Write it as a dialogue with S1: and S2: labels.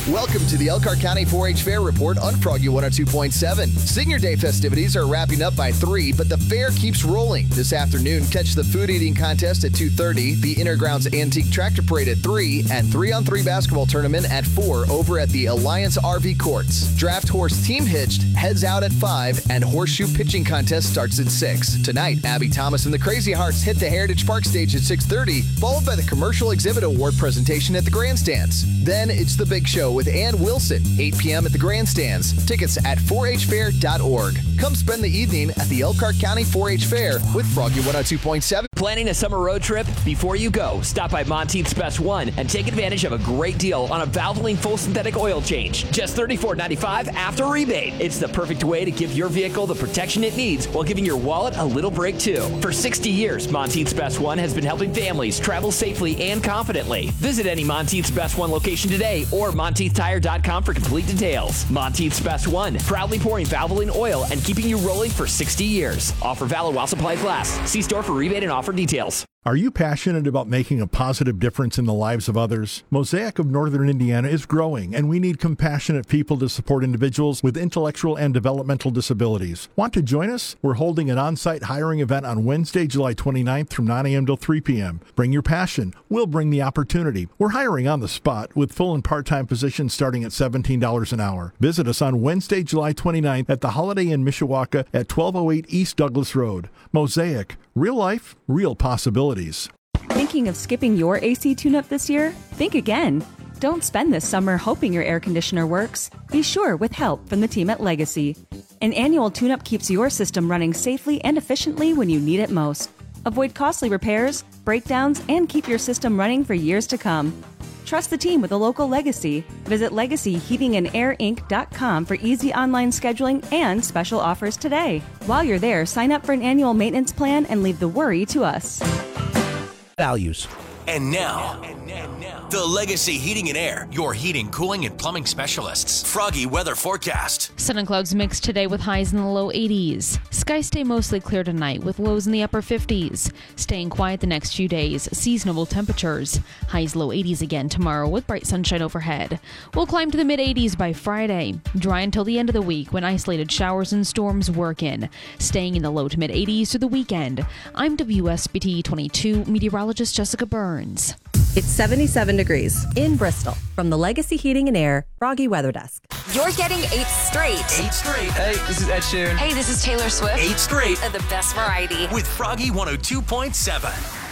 S1: Welcome to the Elkhart County 4-H Fair Report on Froggy 102.7. Senior Day festivities are wrapping up by 3, but the fair keeps rolling. This afternoon, catch the food eating contest at 2:30, the Intergrounds Antique Tractor Parade at 3, and 3-on-3 basketball tournament at 4 over at the Alliance RV Courts. Draft Horse Team Hitched heads out at 5, and Horseshoe Pitching Contest starts at 6. Tonight, Abby Thomas and the Crazy Hearts hit the Heritage Park stage at 6:30, followed by the Commercial Exhibit Award presentation at the Grandstands. Then it's the Big Show with Ann Wilson, 8 p.m. at the Grandstands. Tickets at 4hfair.org. Come spend the evening at the Elkhart County 4-H Fair with Froggy 102.7.
S2: Planning a summer road trip? Before you go, stop by Monteith's Best One and take advantage of a great deal on a Valvoline full synthetic oil change. Just $34.95 after rebate. It's the perfect way to give your vehicle the protection it needs while giving your wallet a little break too. For 60 years, Monteith's Best One has been helping families travel safely and confidently. Visit any Monteith's Best One location today or MonteithTire.com for complete details. Monteith's Best One, proudly pouring Valvoline oil and keeping you rolling for 60 years. Offer valid while supplies last. See store for rebate and offer details.
S3: Are you passionate about making a positive difference in the lives of others? Mosaic of Northern Indiana is growing, and we need compassionate people to support individuals with intellectual and developmental disabilities. Want to join us? We're holding an on-site hiring event on Wednesday, July 29th from 9 a.m. till 3 p.m. Bring your passion. We'll bring the opportunity. We're hiring on the spot with full and part-time positions starting at $17 an hour. Visit us on Wednesday, July 29th at the Holiday Inn Mishawaka at 1208 East Douglas Road. Mosaic. Real life, real possibilities.
S4: Thinking of skipping your AC tune-up this year? Think again. Don't spend this summer hoping your air conditioner works. Be sure with help from the team at Legacy. An annual tune-up keeps your system running safely and efficiently when you need it most. Avoid costly repairs, breakdowns, and keep your system running for years to come. Trust the team with a local Legacy. Visit LegacyHeatingandAirInc.com for easy online scheduling and special offers today. While you're there, sign up for an annual maintenance plan and leave the worry to us.
S5: Values.
S6: And now, the Legacy Heating and Air, your heating, cooling, and plumbing specialists. Froggy weather forecast.
S7: Sun and clouds mixed today with highs in the low 80s. Skies stay mostly clear tonight with lows in the upper 50s. Staying quiet the next few days. Seasonable temperatures. Highs low 80s again tomorrow with bright sunshine overhead. We'll climb to the mid 80s by Friday. Dry until the end of the week when isolated showers and storms work in. Staying in the low to mid 80s through the weekend. I'm WSBT 22 meteorologist Jessica Burns.
S8: It's 77 degrees in Bristol. From the Legacy Heating and Air Froggy Weather Desk.
S9: You're getting 8 straight.
S6: 8 straight.
S10: Hey, this is Ed Sheeran.
S9: Hey, this is Taylor Swift.
S6: 8 straight.
S9: The best variety.
S6: With Froggy 102.7.